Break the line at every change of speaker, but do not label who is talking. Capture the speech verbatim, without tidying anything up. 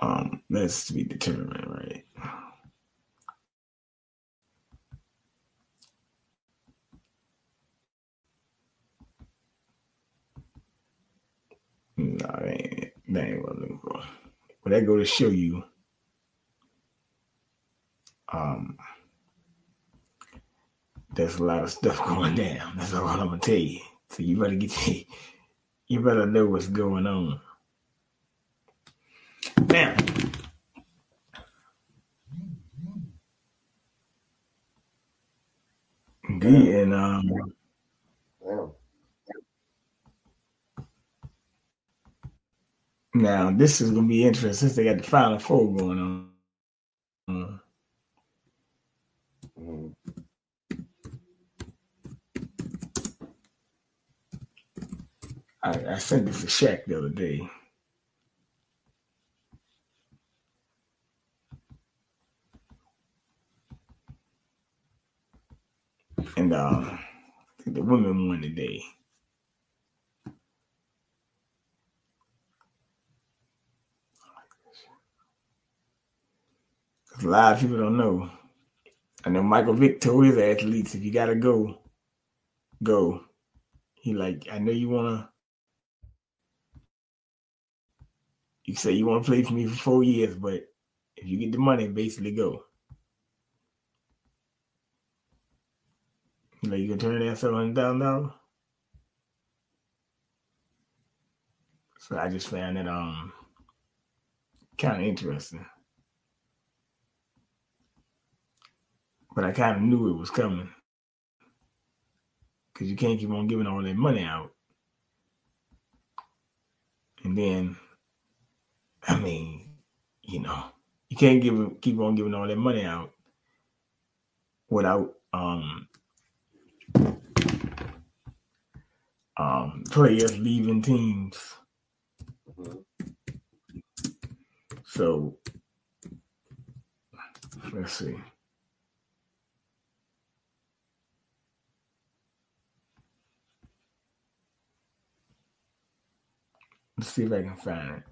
Um, that's to be determined, right? No, that ain't, that ain't what I'm looking for. But that go to show you, um, there's a lot of stuff going down. That's all I'm gonna tell you. So you better get to, you better know what's going on. Now, D and um,
Damn.
now this is gonna be interesting since they got the Final Four going on.
Mm-hmm.
I, I sent this to Shaq the other day. And um, I think the women won today. A lot of people don't know. I know Michael Vick told his athletes, if you gotta go, go. He like, I know you wanna. You say you want to play for me for four years, but if you get the money, basically go. Like you can turn that seven hundred thousand dollars. So I just found that um kind of interesting, but I kind of knew it was coming because you can't keep on giving all that money out, and then I mean, you know, you can't give keep on giving all that money out without um um players leaving teams.
Mm-hmm.
So let's see. Let's see if I can find it.